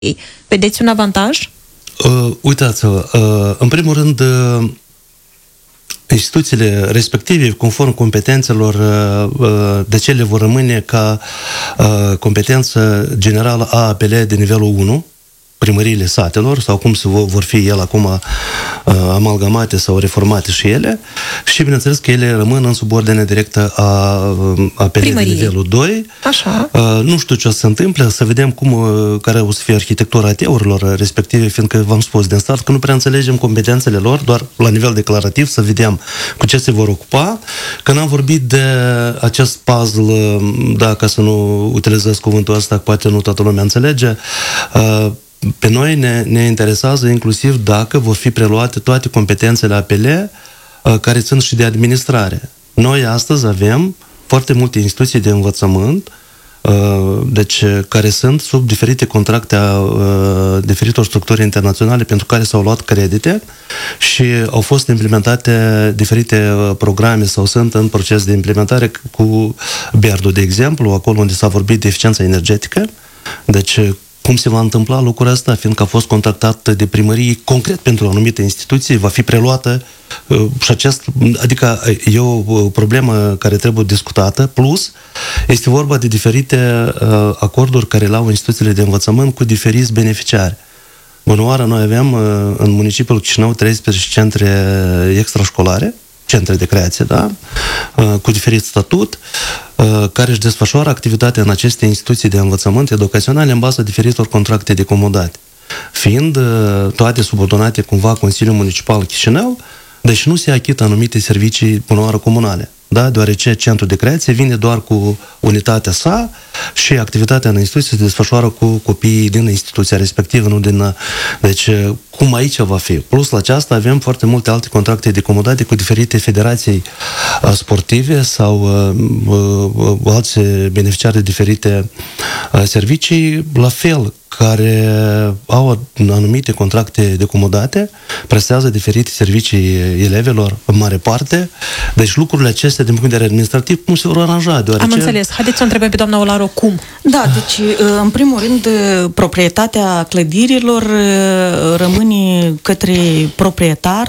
Vedeți un avantaj? Uitați-vă, în primul rând, instituțiile respective, conform competențelor, de ce le vor rămâne ca competență generală a APL de nivelul 1, primăriile satelor, sau cum vor fi ele acum amalgamate sau reformate și ele, și bineînțeles că ele rămân în subordine directă a APL de nivelul 2. Așa. Nu știu ce o să se întâmple, să vedem care o să fie arhitectura AT-urilor respective, fiindcă v-am spus din start că nu prea înțelegem competențele lor, doar la nivel declarativ, să vedem cu ce se vor ocupa. Când am vorbit de acest puzzle, ca să nu utilizez cuvântul ăsta, poate nu toată lumea înțelege, pe noi ne interesează inclusiv dacă vor fi preluate toate competențele APL care țin și de administrare. Noi astăzi avem foarte multe instituții de învățământ, deci care sunt sub diferite contracte a diferitor structuri internaționale pentru care s-au luat credite și au fost implementate diferite programe sau sunt în proces de implementare cu BERD, de exemplu, acolo unde s-a vorbit de eficiența energetică. Deci cum se va întâmpla lucrul ăsta, fiindcă a fost contactat de primării concret pentru o anumită instituție, va fi preluată și adică e o problemă care trebuie discutată, plus este vorba de diferite acorduri care le au instituțiile de învățământ cu diferiți beneficiari. Bunăoară, noi avem în municipiul Chișinău 13 centre extrașcolare, centre de creație, cu diferit statut, care își desfășoară activitatea în aceste instituții de învățământ educaționale în baza diferitor contracte de comodat, fiind toate subordonate cumva Consiliul Municipal Chișinău, deci nu se achită anumite servicii bunăoară comunale, deoarece centrul de creație vine doar cu unitatea sa și activitatea în instituție se desfășoară cu copiii din instituția respectivă, nu din... Deci, cum aici va fi? Plus la aceasta avem foarte multe alte contracte de comodate cu diferite federații sportive sau alți beneficiari de diferite servicii, la fel, care au anumite contracte de comodate, prestează diferite servicii elevilor în mare parte. Deci lucrurile acestea, din punct de vedere administrativ, cum se vor aranja? Deoarece... Am înțeles. Haideți să o întrebăm pe doamna Olaru cum. Da, deci, în primul rând, proprietatea clădirilor rămâne către proprietar.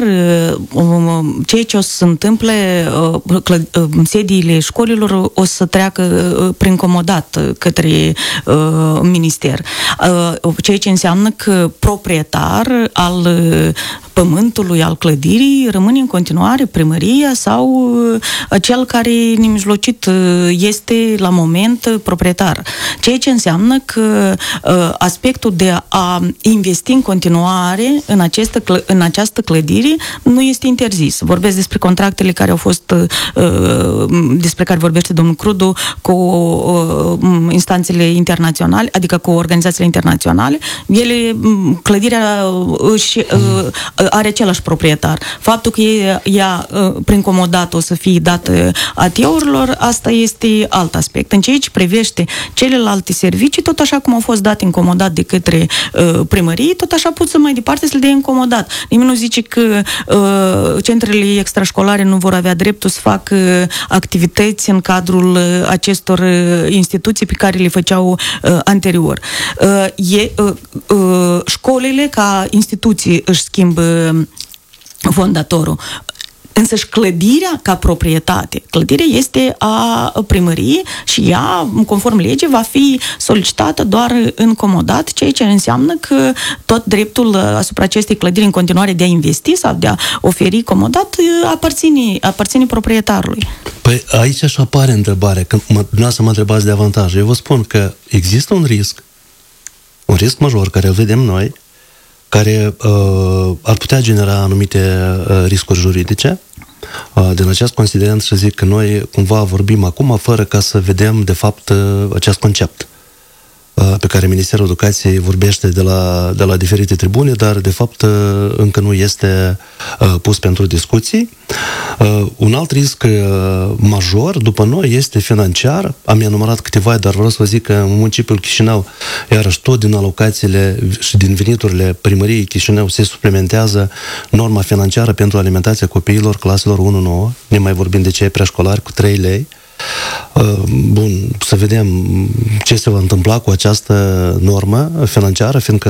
Ceea ce o să se întâmple, sediile școlilor o să treacă prin comodat către minister. Ceea ce înseamnă că proprietar al pământului, al clădirii, rămâne în continuare primăria sau cel care nemijlocit este la moment proprietar. Ceea ce înseamnă că aspectul de a investi în continuare în această clădire nu este interzis. Vorbesc despre contractele care au fost, despre care vorbește domnul Crudu, cu instanțele internaționale, adică cu organizațiile internaționale. Ele, clădirea are același proprietar. Faptul că ea prin comodat o să fie dată AT-urilor, asta este alt aspect. În ceea ce privește celelalte servicii, tot așa cum au fost date în comodat de către primărie, tot așa pot să mai departe să le dea în comodat. Nimeni nu zice că centrele extrașcolare nu vor avea dreptul să facă activități în cadrul acestor instituții pe care le făceau anterior. Școlile ca instituții își schimbă fondatorul. Însăși clădirea ca proprietate, clădirea este a primăriei și ea, conform legii, va fi solicitată doar în comodat, ceea ce înseamnă că tot dreptul asupra acestei clădiri în continuare de a investi sau de a oferi comodat aparține proprietarului. Păi aici așa apare întrebarea, când dumneavoastră mă întrebați de avantaje. Eu vă spun că există un risc major care îl vedem noi, care ar putea genera anumite riscuri juridice. Din acest considerent să zic că noi cumva vorbim acum fără ca să vedem de fapt acest concept pe care Ministerul Educației vorbește de la diferite tribune, dar de fapt încă nu este pus pentru discuții. Un alt risc major după noi este financiar. Am enumerat câteva, dar vreau să vă zic că în municipiul Chișinău, iarăși tot din alocațiile și din veniturile primăriei Chișinău se suplimentează norma financiară pentru alimentația copiilor claselor 1-9, ne mai vorbim de cei preșcolari, cu 3 lei. Bun, să vedem ce se va întâmpla cu această normă financiară, fiindcă